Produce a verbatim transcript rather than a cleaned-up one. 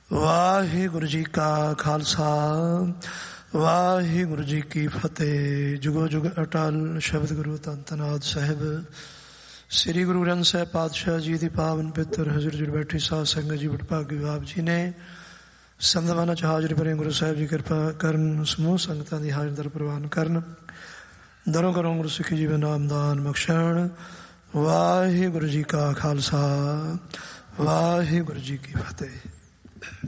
ਵਾਹਿਗੁਰੂ ਜੀ ਕਾ ਖਾਲਸਾ ਵਾਹਿਗੁਰੂ ਜੀ ਕੀ ਫਤਿਹ। ਜੁਗੋ ਜੁਗ ਅਟਲ ਸ਼ਬਦ ਗੁਰੂ ਧੰਨ ਧੰਨ ਆਦਿ ਸਾਹਿਬ ਸ੍ਰੀ ਗੁਰੂ ਗ੍ਰੰਥ ਸਾਹਿਬ ਪਾਤਸ਼ਾਹ ਜੀ ਦੀ ਪਾਵਨ ਪਿੱਤਰ ਹਜ਼ੂਰ ਜੀ ਬੈਠੀ ਸਾਧ ਸੰਗਤ ਜੀ ਵਡਭਾਗੀ ਆਪ ਜੀ ਨੇ ਸੰਦਵਾਨਾਂ ਚ ਹਾਜ਼ਰੀ ਭਰੇ। ਗੁਰੂ ਸਾਹਿਬ ਜੀ ਕਿਰਪਾ ਕਰਨ, ਸਮੂਹ ਸੰਗਤਾਂ ਦੀ ਹਾਜ਼ਰ ਦਰ ਪ੍ਰਵਾਨ ਕਰਨ, ਦਰੋਂ ਕਰੋ ਗੁਰੂ ਸਿੱਖੀ ਜੀਵਨ ਨਾਮਦਾਨ ਬਖਸ਼ਣ। ਵਾਹਿਗੁਰੂ ਜੀ ਕਾ ਖਾਲਸਾ ਵਾਹਿਗੁਰੂ ਜੀ ਕੀ ਫਤਿਹ।